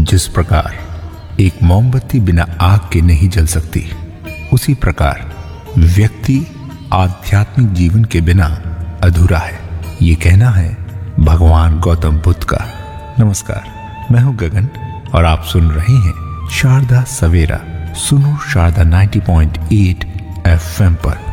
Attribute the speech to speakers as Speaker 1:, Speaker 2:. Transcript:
Speaker 1: जिस प्रकार एक मोमबत्ती बिना आग के नहीं जल सकती, उसी प्रकार व्यक्ति आध्यात्मिक जीवन के बिना अधूरा है। ये कहना है भगवान गौतम बुद्ध का। नमस्कार, मैं हूं गगन और आप सुन रहे हैं शारदा सवेरा। सुनो शारदा 90.8 FM पर।